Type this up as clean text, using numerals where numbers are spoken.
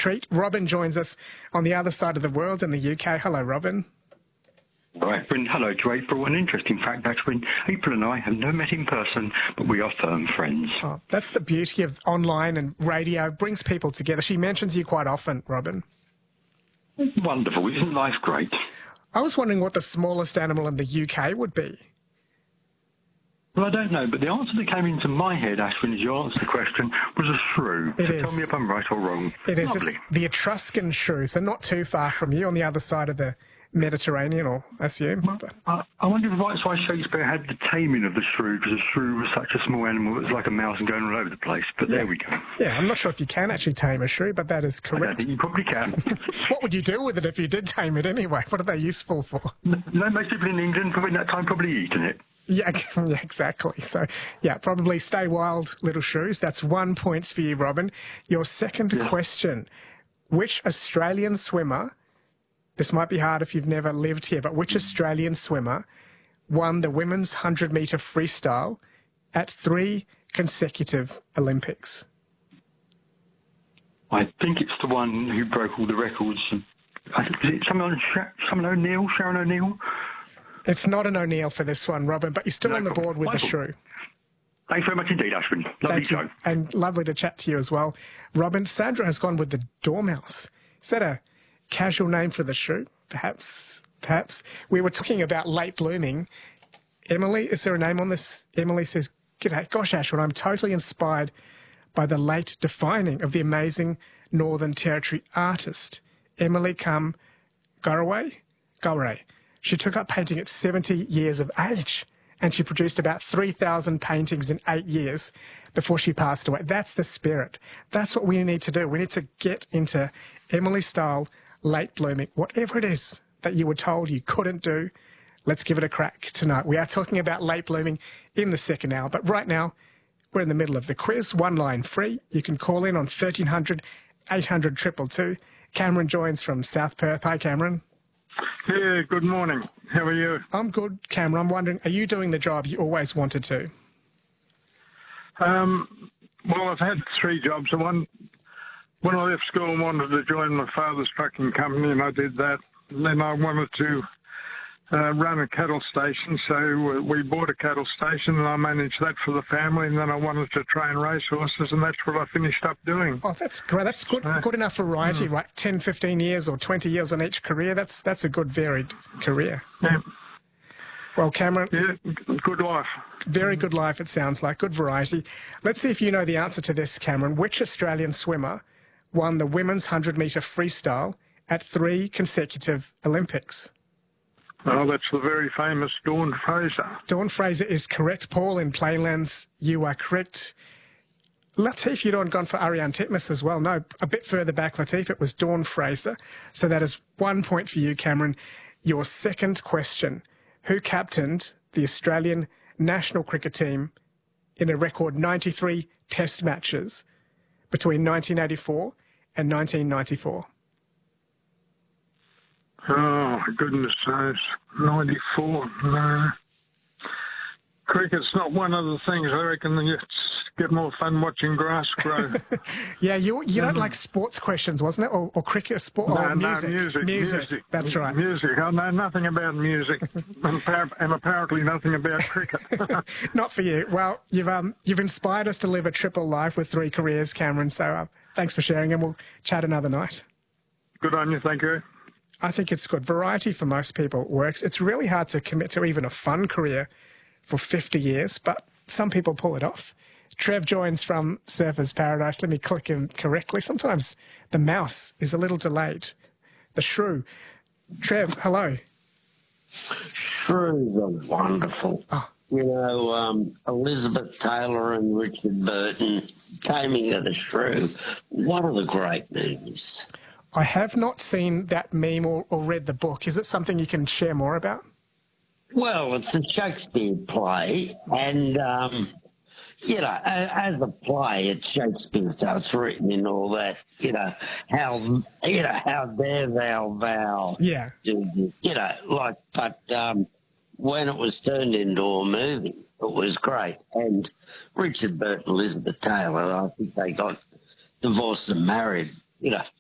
treat. Robin joins us on the other side of the world in the UK. Hello, Robin. Right, and hello to April. An interesting fact, actually, April and I have never met in person, but we are firm friends. Oh, that's the beauty of online and radio. It brings people together. She mentions you quite often, Robin. Wonderful. Isn't life great? I was wondering what the smallest animal in the UK would be. Well, I don't know, but the answer that came into my head, Ashwin, as you answered the question, was a shrew. It is. Tell me if I'm right or wrong. It is. Lovely. The Etruscan shrew, so not too far from you, on the other side of the Mediterranean, or I assume. Well, I wonder if that's why Shakespeare had the taming of the shrew, because a shrew was such a small animal, it was like a mouse and going all over the place. But there we go. Yeah, I'm not sure if you can actually tame a shrew, but that is correct. I don't think you probably can. What would you do with it if you did tame it anyway? What are they useful for? No, most people in England, probably in that time, probably eaten it. Yeah, exactly. So, yeah, probably stay wild, little shrews. That's 1 point for you, Robin. Your second question. Which Australian swimmer, this might be hard if you've never lived here, but which Australian swimmer won the women's 100-metre freestyle at 3 consecutive Olympics? I think it's the one who broke all the records. Is it Sharon O'Neill? It's not an O'Neill for this one, Robin, but you're still on the board with the shrew. Thanks very much indeed, Ashwin. Lovely show. And lovely to chat to you as well. Robin, Sandra has gone with the dormouse. Is that a casual name for the shrew? Perhaps. We were talking about late blooming. Emily, is there a name on this? Emily says, "G'day. Gosh, Ashwin, I'm totally inspired by the late defining of the amazing Northern Territory artist, Emily Garaway. She took up painting at 70 years of age, and she produced about 3,000 paintings in 8 years before she passed away. That's the spirit. That's what we need to do. We need to get into Emily-style late blooming. Whatever it is that you were told you couldn't do, let's give it a crack tonight. We are talking about late blooming in the second hour, but right now we're in the middle of the quiz. 1 line free. You can call in on 1300 800 222. Cameron joins from South Perth. Hi, Cameron. Yeah, good morning. How are you? I'm good, Cameron. I'm wondering, are you doing the job you always wanted to? Well, I've had 3 jobs. When I left school, I wanted to join my father's trucking company, and I did that. And then I wanted to run a cattle station, so we bought a cattle station, and I managed that for the family. And then I wanted to train racehorses, and that's what I finished up doing. Oh, that's great. That's good enough variety, right? 10, 15 years or 20 years on each career. That's a good varied career. Yeah. Well, Cameron. Yeah, good life. Very good life, it sounds like. Good variety. Let's see if you know the answer to this, Cameron. Which Australian swimmer won the women's 100-metre freestyle at 3 consecutive Olympics? Oh, that's the very famous Dawn Fraser. Dawn Fraser is correct. Paul in Plainlands, you are correct. Latif, you'd gone for Ariane Titmus as well. No, a bit further back, Latif, it was Dawn Fraser. So that is 1 point for you, Cameron. Your second question. Who captained the Australian national cricket team in a record 93 test matches between 1984 and 1994? Oh, goodness knows. 94. No. Cricket's not one of the things I reckon you get more fun watching grass grow. Yeah, you don't like sports questions, wasn't it? Or cricket, sport, or music? No, music. That's right. Music. I know nothing about music, and apparently nothing about cricket. Not for you. Well, you've inspired us to live a triple life with 3 careers, Cameron, so thanks for sharing, and we'll chat another night. Good on you, thank you. I think it's good. Variety for most people works. It's really hard to commit to even a fun career for 50 years, but some people pull it off. Trev joins from Surfers Paradise. Let me click him correctly. Sometimes the mouse is a little delayed. The shrew. Trev, hello. Shrews are wonderful. Oh. You know, Elizabeth Taylor and Richard Burton, Taming of the Shrew. One of the great movies. I have not seen that meme or read the book. Is it something you can share more about? Well, it's a Shakespeare play, and, you know, as a play, it's Shakespeare, so it's written in all that, how dare thou vow. Yeah. But when it was turned into a movie, it was great. And Richard Burton, Elizabeth Taylor, I think they got divorced and married,